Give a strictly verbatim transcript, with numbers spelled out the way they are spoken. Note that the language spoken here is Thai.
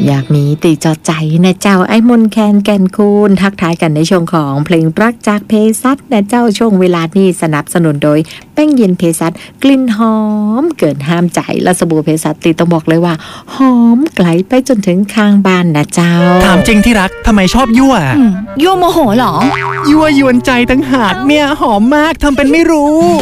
อยากมีตีจอใจนะเจ้าไอ้มนแคนแก่นคูณทักทายกันในช่วงของเพลงรักจากเภสัชนะเจ้าช่วงเวลานี้สนับสนุนโดยแป้งเย็นเภสัชกลิ่นหอมเกินห้ามใจและสบู่เภสัชตีต้องบอกเลยว่าหอมไกลไปจนถึงข้างบ้านนะเจ้าถามจริงที่รักทำไมชอบยั่วยั่วโมโหเหรอยั่วยวนใจตั้งหากเนี่ยหอมมากทำเป็นไม่รู้